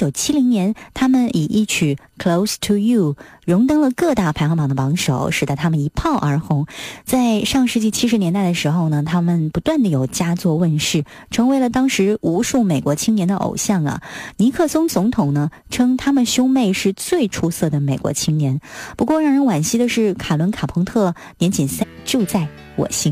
1970年，他们以一曲 Close to You 荣登了各大排行榜的榜首，使得他们一炮而红。在上世纪70年代的时候呢，他们不断的有佳作问世，成为了当时无数美国青年的偶像啊。尼克松总统呢称他们兄妹是最出色的美国青年。不过让人惋惜的是，卡伦·卡彭特年仅3住在我心。